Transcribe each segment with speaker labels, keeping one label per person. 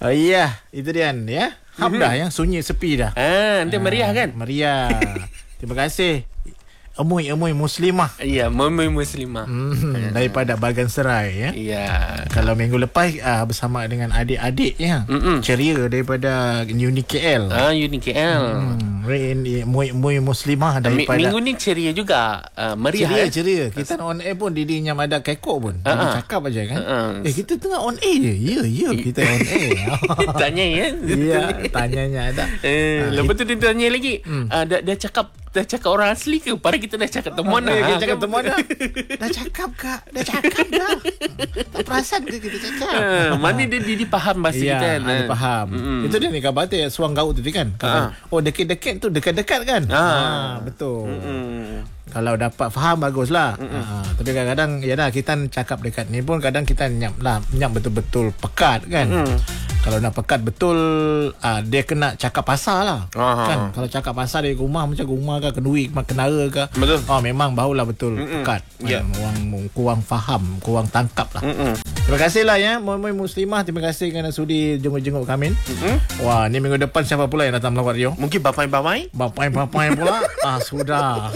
Speaker 1: Ya, itu dia ya. Dah yang sunyi sepi dah.
Speaker 2: Nanti meriah kan?
Speaker 1: Meriah. Terima kasih. Emui muslimah.
Speaker 2: Ya, Emui muslimah.
Speaker 1: Daripada Bagan Serai ya.
Speaker 2: Ya.
Speaker 1: Kalau minggu lepas bersama dengan adik-adik ya. Ceria daripada Uni KL.
Speaker 2: Uni KL.
Speaker 1: Emui muslimah daripada
Speaker 2: minggu ni ceria juga. Meriah.
Speaker 1: Ceria. Kita on air pun Didi nyam ada kekok pun. Dia cakap aja kan. Kita tengah on air je. Ya, kita on air.
Speaker 2: Tanya ya.
Speaker 1: Ya, tanyanya ada.
Speaker 2: Lepas tu dia tanya lagi. Dah cakap orang asli ke? Pada kita dah cakap temuan dah.
Speaker 1: Kita cakap temuan dah. Dah cakap kak. Dah. Tak perasan ke kita cakap?
Speaker 2: Mana dia faham bahasa kita kan?
Speaker 1: Dia faham. Itu dia ni khabar tu suang gaut tu kan. Oh dekat-dekat tu dekat-dekat kan? Betul. Kalau dapat faham baguslah. Tapi kadang-kadang kita cakap dekat ni pun kadang kita nyam betul-betul pekat kan. Kalau nak pekat betul dia kena cakap pasal lah. Kan kalau cakap pasal dari rumah macam rumah ke kenduri kenara ke.
Speaker 2: Betul.
Speaker 1: Memang barulah betul pekat. Orang kurang faham, kurang tangkap lah. Terima kasih lah ya Muhammad Muslimah. Terima kasih kerana sudi jenguk-jenguk kami. Wah, ni minggu depan siapa pula yang datang melawat Rio?
Speaker 2: Mungkin Bapai
Speaker 1: pula. Sudah.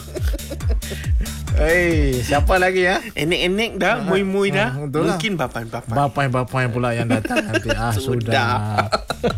Speaker 1: Siapa lagi ya?
Speaker 2: Enek-enek dah, mui-mui dah. Mungkin
Speaker 1: lah. Bapai pula yang datang nanti. Sudah.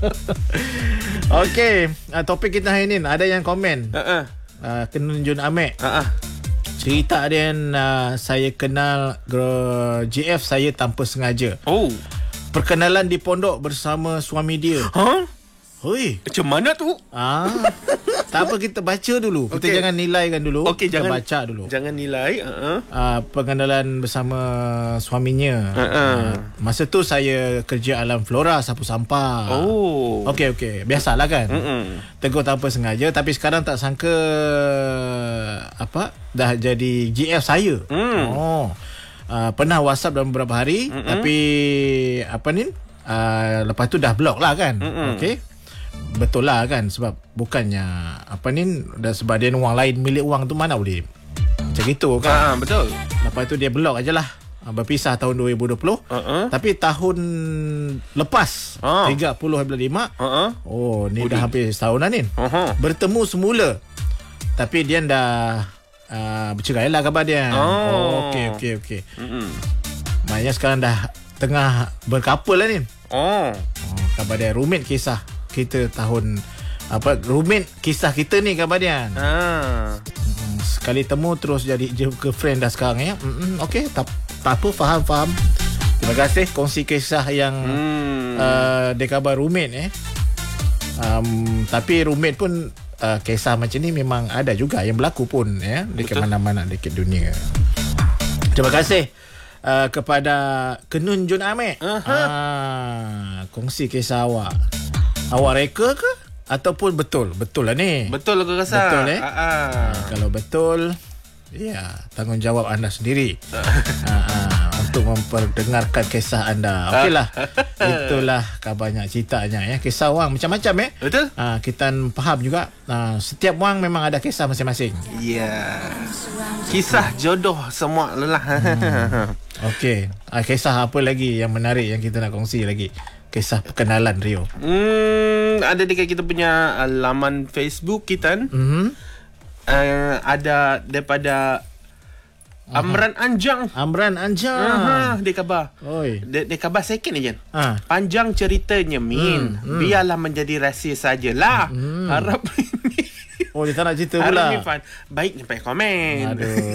Speaker 1: Okey, topik kita hari ni ada yang komen. Kenun Jun Amek. Cerita dia saya kenal GF saya tanpa sengaja. Perkenalan di pondok bersama suami dia. Hoi,
Speaker 2: macam mana tu?
Speaker 1: Tak apa, kita baca dulu. Kita jangan nilaikan dulu. Kita baca dulu.
Speaker 2: Jangan nilai.
Speaker 1: Pengenalan bersama suaminya. Masa tu saya kerja alam Flora sapu sampah. Okey. Biasalah kan. Tegur tanpa sengaja. Tapi sekarang tak sangka dah jadi GF saya. Pernah WhatsApp dalam beberapa hari. Tapi lepas tu dah block lah kan. Okey. Betul lah kan. Sebab bukannya sebab dia wang lain milik wang tu mana boleh macam itu kan.
Speaker 2: Betul.
Speaker 1: Lepas tu dia block aje lah. Berpisah tahun 2020. Tapi tahun lepas 30/5 ni dah hampir setahun dah ni. Bertemu semula. Tapi dia dah bercerai lah khabar dia. Okey. Maknanya sekarang dah tengah berkapul lah ni. Khabar dia roommate kisah kita tahun roommate kisah kita ni khabar dia. Sekali temu terus jadi girlfriend dah sekarang ya. Okey, tak apa, faham. Terima kasih kongsi kisah yang dia khabar roommate tapi roommate pun kisah macam ni memang ada juga yang berlaku pun ya dekat mana-mana dekat dunia. Terima kasih kepada Kenun Jun Amek. Kongsi kisah awak. Awak reka ke? Ataupun betul lah ni.
Speaker 2: Betul aku rasa.
Speaker 1: Betul kalau betul, tanggungjawab anda sendiri untuk memperdengarkan kisah anda. Okeylah. Itulah kabarnya, ceritanya ya. Kisah orang macam-macam
Speaker 2: Betul.
Speaker 1: Kita faham juga. Setiap orang memang ada kisah masing-masing.
Speaker 2: Kisah jodoh semua lelah.
Speaker 1: Okey. Kisah apa lagi yang menarik yang kita nak kongsi lagi? Kisah perkenalan Rio.
Speaker 2: Ada dekat kita punya laman Facebook kita. Ada daripada Amran Anjang. Dia khabar. Dia khabar second aja. Panjang ceritanya Min. Biarlah menjadi rahsia sajalah. Harap
Speaker 1: dia tak nak cerita pula.
Speaker 2: Baik sampai komen.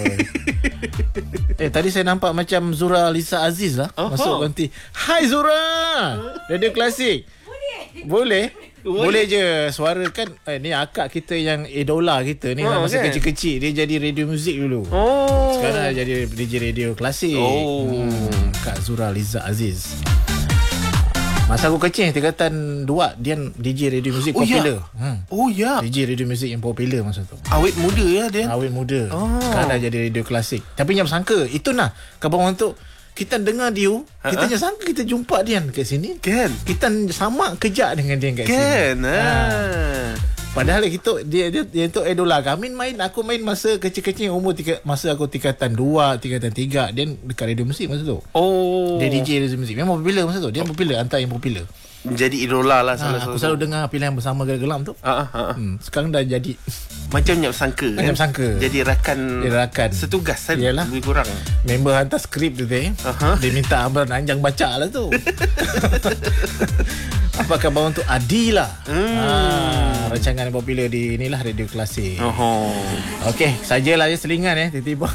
Speaker 1: Tadi saya nampak macam Zura Lisa Aziz lah. Masuk ganti. Hai Zura. Radio Klasik. Boleh je. Suara kan ni akak kita yang idola kita ni masa kecil-kecil. Dia jadi radio muzik dulu. Sekarang jadi DJ radio klasik. Kak Zura Liza Aziz. Masa aku kecil tingkatan 2 dia DJ radio muzik popular. DJ radio muzik yang popular masa tu.
Speaker 2: Awet muda ya dia.
Speaker 1: Awet muda. Sekarang dah jadi radio klasik. Tapi jangan sangka itu khabar orang tu kita dengar dia, kita jangan sangka kita jumpa dia kat sini. Kan? Kita sama kejap dengan dia kat sini. Padahal dia tu idola kami. Aku main masa kecil-kecil umur masa aku tingkatan 2, tingkatan 3. Dia dekat radio muzik masa tu. Dia DJ radio muzik. Memang popular masa tu. Dia popular, antara yang popular.
Speaker 2: Jadi idola lah salah
Speaker 1: aku selalu dengar Pilihan Bersama Gelam tu. Sekarang dah jadi
Speaker 2: macam nyap sangka kan? Sangka. Jadi rakan setugas kan. Lebih kurang.
Speaker 1: Member hantar skrip tu dia minta Amran Anjang baca lah tu. Apa khabar untuk Adila? Rancangan yang popular di inilah Radio Klasik. Okey, sajalah selingan tiba-tiba.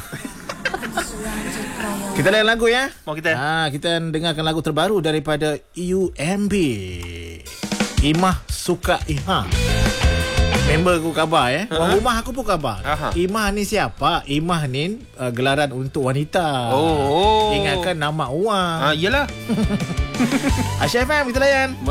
Speaker 1: Kita layan lagu ya.
Speaker 2: Mau kita?
Speaker 1: Kita dengarkan lagu terbaru daripada UMB. Imah Suka Iha. Member aku khabar Orang rumah aku pun khabar. Imah ni siapa? Imah ni gelaran untuk wanita. Ingatkan nama Wang.
Speaker 2: Yelah.
Speaker 1: Aisyah FM kita layan.